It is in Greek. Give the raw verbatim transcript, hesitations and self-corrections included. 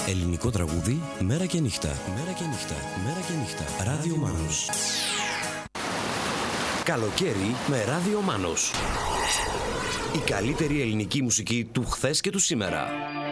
Ελληνικό τραγούδι, μέρα και νύχτα. Μέρα και νύχτα. Μέρα και νύχτα. Ράδιο Μάνος. Καλοκαίρι με Ράδιο Μάνος. Η καλύτερη ελληνική μουσική του χθες και του σήμερα.